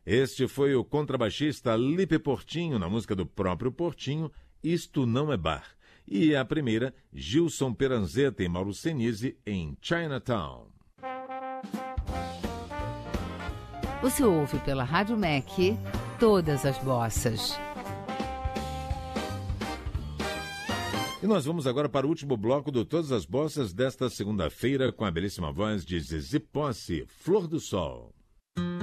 Este foi o contrabaixista Lipe Portinho, na música do próprio Portinho, Isto Não é Bar. E a primeira, Gilson Peranzeta e Mauro Senise, em Chinatown. Você ouve pela Rádio MEC todas as bossas. E nós vamos agora para o último bloco do Todas as Bossas desta segunda-feira, com a belíssima voz de Zizi Posse, Flor do Sol.